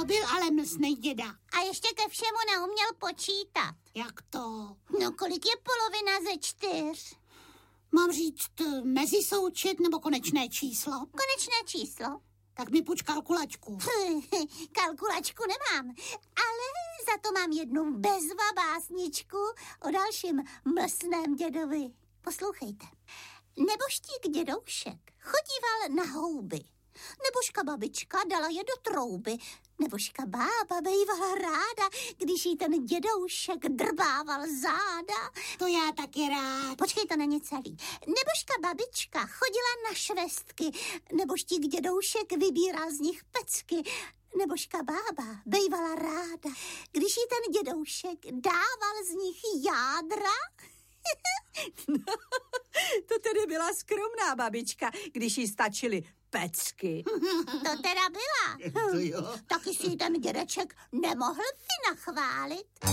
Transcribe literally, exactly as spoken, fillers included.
byl ale mlsnej děda. A ještě ke všemu neuměl počítat. Jak to? No, kolik je polovina ze čtyř? Mám říct mezisoučet nebo konečné číslo? Konečné číslo. Tak mi půjč kalkulačku. Kalkulačku nemám, ale za to mám jednu bezva básničku o dalším mlsném dědovi. Poslouchejte. Nebožtík dědoušek chodíval na houby. Nebožka babička dala je do trouby. Nebožka bába bejvala ráda, když jí ten dědoušek drbával záda. To já taky rád. Počkej, to není celý. Nebožka babička chodila na švestky. Nebožtík dědoušek vybíral z nich pecky. Nebožka bába bejvala ráda, když jí ten dědoušek dával z nich jádra. No, to tedy byla skromná babička, když jí stačily pecky. To teda byla. To jo. Taky si ten dědeček nemohl vynachválit.